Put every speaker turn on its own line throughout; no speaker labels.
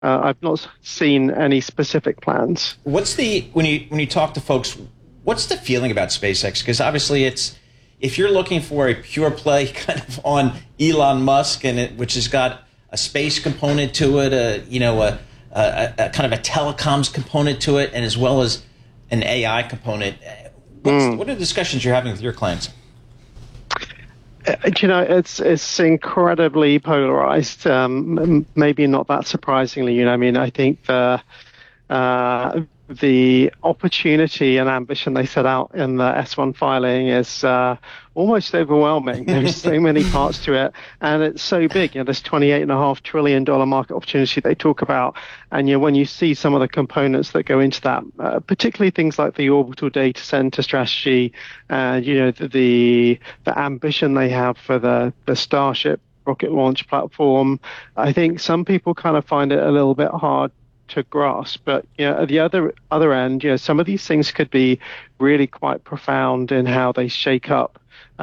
I've not seen any specific plans.
What's the when you talk to folks? What's the feeling about SpaceX? Because obviously, if you're looking for a pure play kind of on Elon Musk which has got a space component to it, a kind of a telecoms component to it, and as well as an AI component. What are the discussions you're having with your clients?
It's incredibly polarized. Maybe not that surprisingly. I think the opportunity and ambition they set out in the S1 filing is almost overwhelming. There's so many parts to it, and it's so big. This $28.5 trillion market opportunity they talk about, and when you see some of the components that go into that, particularly things like the orbital data center strategy, and the ambition they have for the Starship rocket launch platform, I think some people kind of find it a little bit hard to grasp. But at the other end, some of these things could be really quite profound in how they shake up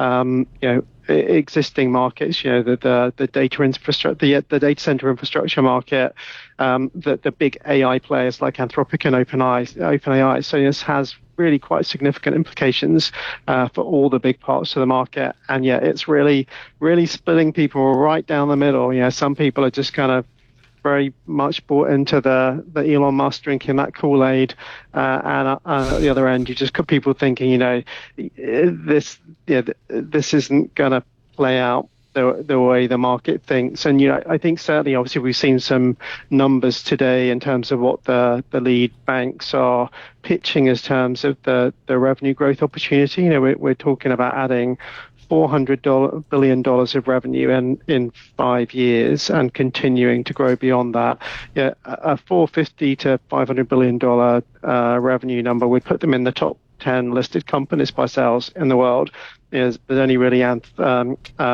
existing markets, the data infrastructure, the data center infrastructure market, the big AI players like Anthropic and OpenAI. So this has really quite significant implications for all the big parts of the market. And it's really, really splitting people right down the middle. Some people are just kind of very much bought into the Elon Musk drinking that Kool-Aid, and at the other end, you just got people thinking, this isn't going to play out the way the market thinks. And I think certainly, obviously, we've seen some numbers today in terms of what the lead banks are pitching as terms of the revenue growth opportunity. We're talking about adding $400 billion of revenue in 5 years and continuing to grow beyond that. A $450 to $500 billion revenue number would put them in the top 10 listed companies by sales in the world. There's only really Amazon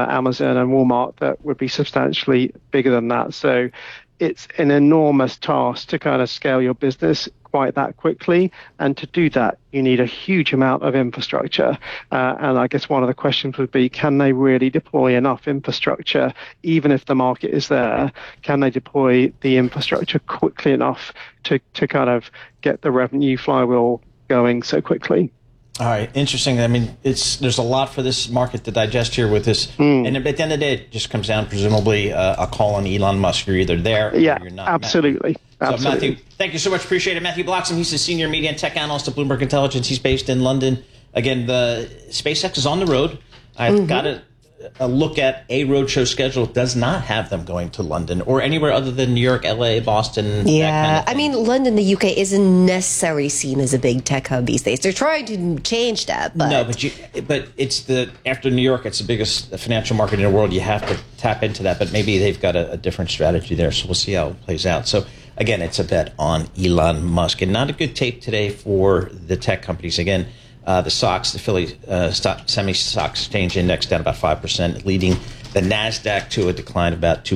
and Walmart that would be substantially bigger than that. So it's an enormous task to kind of scale your business quite that quickly. And to do that, you need a huge amount of infrastructure. And I guess one of the questions would be, can they really deploy enough infrastructure, even if the market is there? Can they deploy the infrastructure quickly enough to kind of get the revenue flywheel going so quickly?
All right, interesting. I mean, there's a lot for this market to digest here with this. And at the end of the day, it just comes down, presumably, a call on Elon Musk. You're either there or you're not.
Absolutely.
So, Matthew, thank you so much. Appreciate it. Matthew Bloxham, he's the senior media and tech analyst at Bloomberg Intelligence. He's based in London. Again, the SpaceX is on the road. I've got a look at a roadshow schedule. It does not have them going to London or anywhere other than New York, LA, Boston.
Yeah, I mean, London, the UK, isn't necessarily seen as a big tech hub these days. They're trying to change that, but
no, but it's after New York, it's the biggest financial market in the world. You have to tap into that, but maybe they've got a different strategy there. So we'll see how it plays out. So again, it's a bet on Elon Musk, and not a good tape today for the tech companies. Again. The SOX, the Philly Semi-Stock Exchange Index, down about 5%, leading the NASDAQ to a decline of about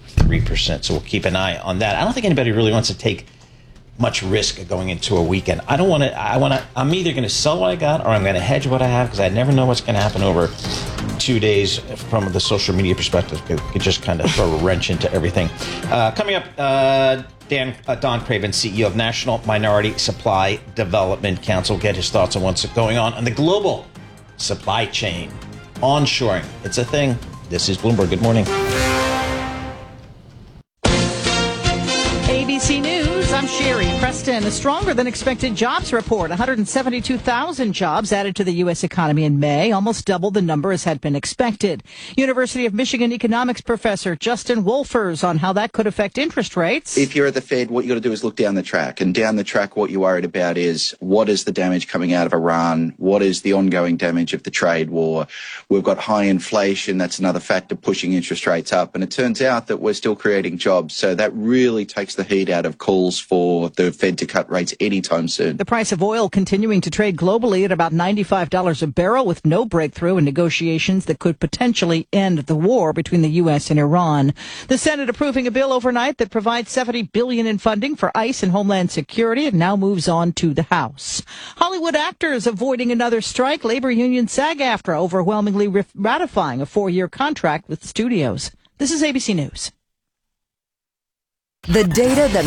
2.3%. So we'll keep an eye on that. I don't think anybody really wants to take much risk going into a weekend. I'm either going to sell what I got or I'm going to hedge what I have, because I never know what's going to happen over 2 days from the social media perspective. It could just kind of throw a wrench into everything. Coming up, Don Craven, CEO of National Minority Supply Development Council, get his thoughts on what's going on the global supply chain. Onshoring, it's a thing. This is Bloomberg. Good morning.
ABC News, I'm Sherry Preston. A stronger than expected jobs report. 172,000 jobs added to the U.S. economy in May, almost double the number as had been expected. University of Michigan economics professor Justin Wolfers on how that could affect interest rates.
If you're at the Fed, what you got to do is look down the track. And down the track, what you're worried about is, what is the damage coming out of Iran? What is the ongoing damage of the trade war? We've got high inflation. That's another factor pushing interest rates up. And it turns out that we're still creating jobs. So that really takes the heat out of calls for the Fed to cut rates anytime soon.
The price of oil continuing to trade globally at about $95 a barrel, with no breakthrough in negotiations that could potentially end the war between the U.S. and Iran. The Senate approving a bill overnight that provides $70 billion in funding for ICE and Homeland Security. It now moves on to the House. Hollywood actors avoiding another strike. Labor union SAG-AFTRA overwhelmingly ratifying a 4-year contract with studios. This is ABC News.
The data that